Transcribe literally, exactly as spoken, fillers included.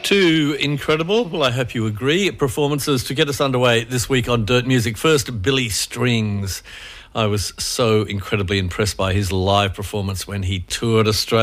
Two incredible, well, I hope you agree, performances to get us underway this week on Dirt Music. First, Billy Strings. I was so incredibly impressed by his live performance when he toured Australia.